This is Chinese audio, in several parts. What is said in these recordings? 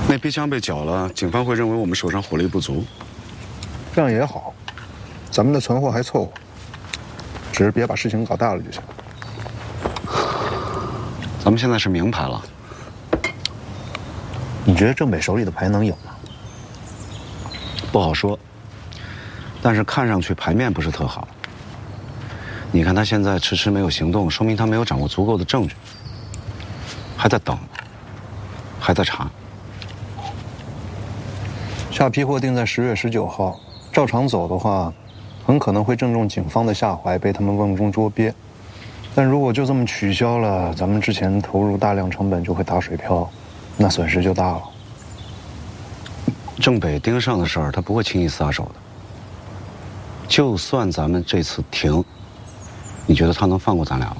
那逼枪被缴了，警方会认为我们手上火力不足。 这样也好，咱们的存货还凑合，只是别把事情搞大了就行。 咱们现在是明牌了。 你觉得郑北手里的牌能赢吗？ 不好说，但是看上去牌面不是特好。你看他现在迟迟没有行动，说明他没有掌握足够的证据，还在等，还在查。 下批货定在10月19号，照常走的话，很可能会正中警方的下怀，被他们瓮中捉鳖。但如果就这么取消了，咱们之前投入大量成本就会打水漂，那损失就大了。 郑北盯上的事儿，他不会轻易撒手的。就算咱们这次停，你觉得他能放过咱俩吗？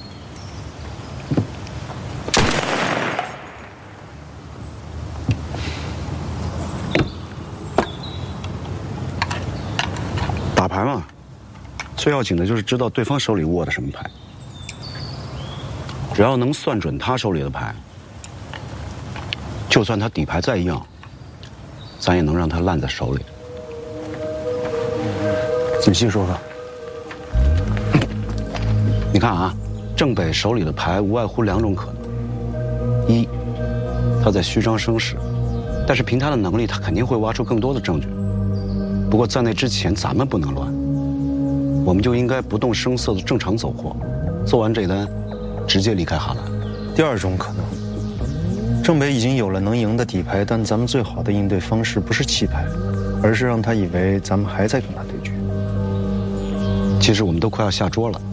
打牌嘛，最要紧的就是知道对方手里握的什么牌。只要能算准他手里的牌，就算他底牌再硬，咱也能让他烂在手里。 仔细说说。 你看啊，郑北手里的牌无外乎2种可能：一，他在虚张声势，但是凭他的能力，他肯定会挖出更多的证据。不过在那之前，咱们不能乱，我们就应该不动声色的正常走货，做完这单，直接离开哈兰。 第2种可能，郑北已经有了能赢的底牌，但咱们最好的应对方式不是弃牌，而是让他以为咱们还在跟他对决。 其实我们都快要下桌了。